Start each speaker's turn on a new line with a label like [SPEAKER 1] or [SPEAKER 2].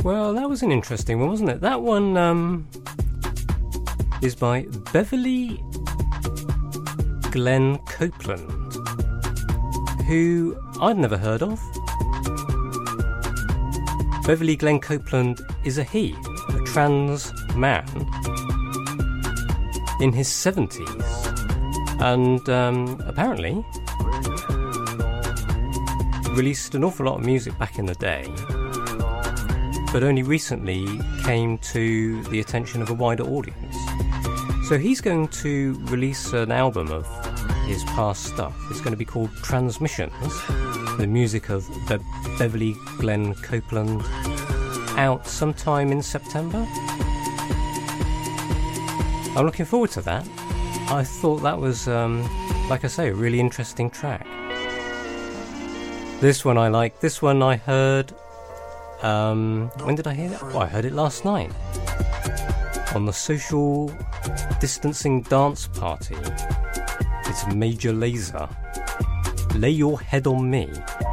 [SPEAKER 1] Well, that was an interesting one, wasn't it? That one is by Beverly Glenn Copeland, who I'd never heard of. Beverly Glenn Copeland is a trans man in his 70s, and apparently released an awful lot of music back in the day, but only recently came to the attention of a wider audience. So he's going to release an album of his past stuff. It's going to be called Transmissions, the music of Beverly Glenn Copeland, out sometime in September. I'm looking forward to that. I thought that was, like I say, a really interesting track. This one I like. This one I heard... when did I hear that? Oh, I heard it last night on the social distancing dance party. It's Major Lazer. Lay Your Head on Me.